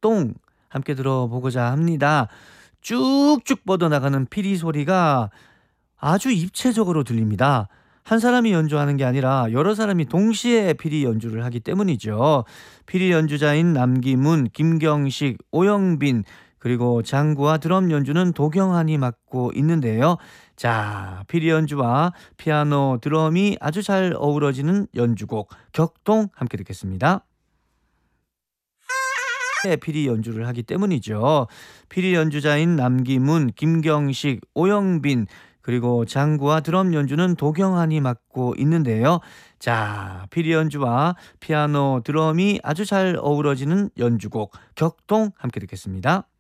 격동 함께 들어보고자 합니다. 쭉쭉 뻗어나가는 피리 소리가 아주 입체적으로 들립니다. 한 사람이 연주하는 게 아니라 여러 사람이 동시에 피리 연주를 하기 때문이죠. 피리 연주자인 남기문, 김경식, 오영빈 그리고 장구와 드럼 연주는 도경환이 맡고 있는데요. 자, 피리 연주와 피아노, 드럼이 아주 잘 어우러지는 연주곡 격동 함께 듣겠습니다. 피리 연주를 하기 때문이죠. 피리 연주자인 남기문, 김경식, 오영빈 그리고 장구와 드럼 연주는 도경환이 맡고 있는데요. 자, 피리 연주와 피아노, 드럼이 아주 잘 어우러지는 연주곡 격동 함께 듣겠습니다.